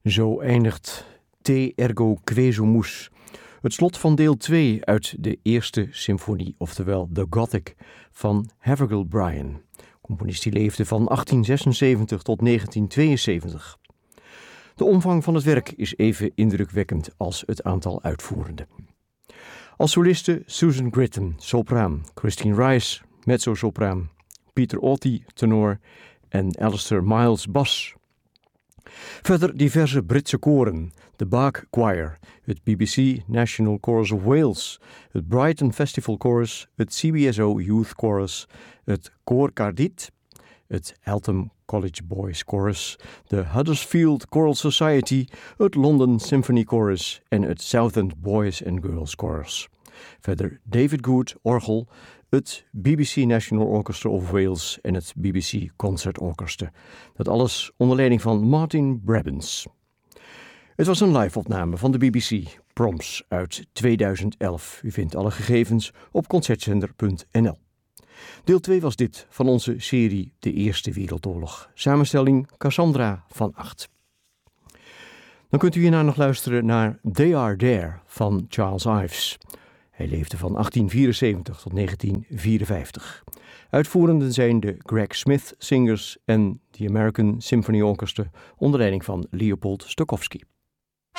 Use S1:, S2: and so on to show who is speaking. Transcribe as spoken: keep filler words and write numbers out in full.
S1: Zo eindigt Te ergo quesumus, het slot van deel twee uit de eerste symfonie, oftewel The Gothic, van Havergal Brian. Componist die leefde van achttien zesenzeventig tot negentien tweeënzeventig. De omvang van het werk is even indrukwekkend als het aantal uitvoerenden. Als solisten Susan Gritton, sopraan, Christine Rice, mezzosopraan, Peter Auty, tenor en Alistair Miles, bas. Verder diverse Britse koren, de Bach Choir, het B B C National Chorus of Wales, het Brighton Festival Chorus, het C B S O Youth Chorus, het Koor Cardiet, het Eltham College Boys Chorus, de Huddersfield Choral Society, het London Symphony Chorus en het Southend Boys and Girls Chorus. Verder David Good, orgel, het B B C National Orchestra of Wales en het B B C Concert Orchestra. Dat alles onder leiding van Martin Brabbins. Het was een live-opname van de B B C Proms uit tweeduizend elf. U vindt alle gegevens op concertzender punt n l. Deel twee was dit van onze serie De Eerste Wereldoorlog. Samenstelling Cassandra van Acht. Dan kunt u hierna nog luisteren naar They Are There van Charles Ives. Hij leefde van achttien vierenzeventig tot negentien vierenvijftig. Uitvoerenden zijn de Greg Smith Singers en de American Symphony Orchestra onder leiding van Leopold Stokowski.